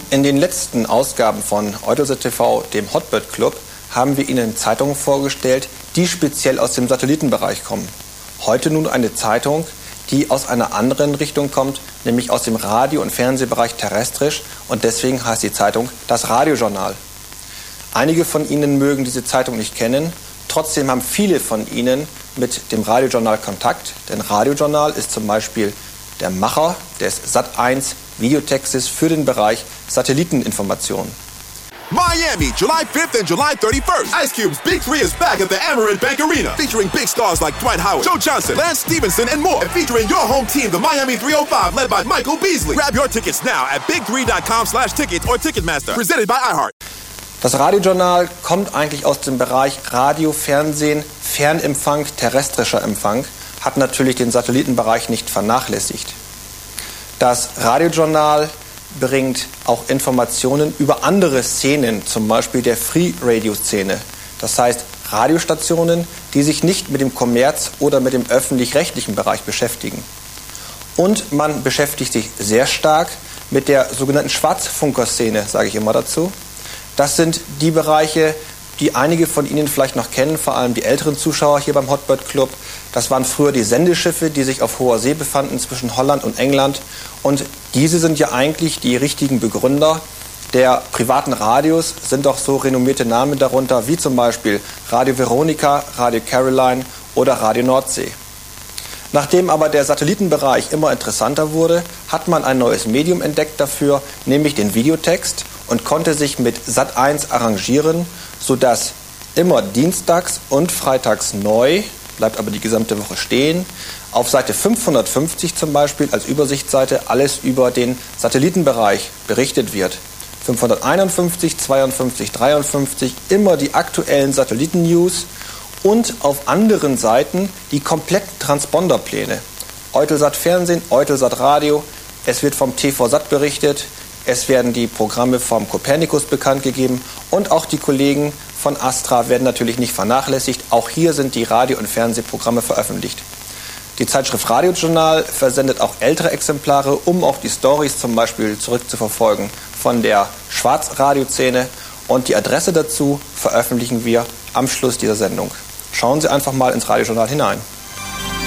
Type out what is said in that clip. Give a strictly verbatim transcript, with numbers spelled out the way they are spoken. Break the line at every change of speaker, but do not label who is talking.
In den letzten Ausgaben von Eutelsat T V, dem Hotbird Club, haben wir Ihnen Zeitungen vorgestellt, die speziell aus dem Satellitenbereich kommen. Heute nun eine Zeitung, die aus einer anderen Richtung kommt, nämlich aus dem Radio- und Fernsehbereich terrestrisch, und deswegen heißt die Zeitung das Radiojournal. Einige von Ihnen mögen diese Zeitung nicht kennen, trotzdem haben viele von Ihnen mit dem Radiojournal Kontakt, denn Radiojournal ist zum Beispiel der Macher des Sat eins Videotextes für den Bereich Satelliteninformation.
Miami, July fifth and July thirty-first. Ice Cube's Big Three is back at the Amerant Bank Arena, featuring big stars like Dwight Howard, Joe Johnson, Lance Stevenson, and more. And featuring your home team, the Miami three oh five, led by Michael Beasley. Grab your tickets now at big three dot com slash tickets or Ticketmaster. Presented by iHeart.
Das Radiojournal kommt eigentlich aus dem Bereich Radio, Fernsehen, Fernempfang, terrestrischer Empfang, hat natürlich den Satellitenbereich nicht vernachlässigt. Das Radiojournal bringt auch Informationen über andere Szenen, zum Beispiel der Free-Radio-Szene. Das heißt Radiostationen, die sich nicht mit dem Kommerz- oder mit dem öffentlich-rechtlichen Bereich beschäftigen. Und man beschäftigt sich sehr stark mit der sogenannten Schwarzfunker-Szene, sage ich immer dazu. Das sind die Bereiche, die einige von Ihnen vielleicht noch kennen, vor allem die älteren Zuschauer hier beim Hotbird Club. Das waren früher die Sendeschiffe, die sich auf hoher See befanden zwischen Holland und England. Und diese sind ja eigentlich die richtigen Begründer der privaten Radios, sind auch so renommierte Namen darunter, wie zum Beispiel Radio Veronica, Radio Caroline oder Radio Nordsee. Nachdem aber der Satellitenbereich immer interessanter wurde, hat man ein neues Medium entdeckt dafür, nämlich den Videotext, und konnte sich mit Sat eins arrangieren, sodass immer dienstags und freitags neu, bleibt aber die gesamte Woche stehen, auf Seite fünfhundertfünfzig zum Beispiel als Übersichtsseite alles über den Satellitenbereich berichtet wird. fünfhunderteinundfünfzig, zweiundfünfzig, dreiundfünfzig, immer die aktuellen Satelliten-News und auf anderen Seiten die kompletten Transponderpläne. Eutelsat Fernsehen, Eutelsat Radio, es wird vom T V Sat berichtet, es werden die Programme vom Copernicus bekannt gegeben und auch die Kollegen von Astra werden natürlich nicht vernachlässigt. Auch hier sind die Radio- und Fernsehprogramme veröffentlicht. Die Zeitschrift Radiojournal versendet auch ältere Exemplare, um auch die Stories zum Beispiel zurückzuverfolgen von der Schwarzradioszene. Und die Adresse dazu veröffentlichen wir am Schluss dieser Sendung. Schauen Sie einfach mal ins Radiojournal hinein.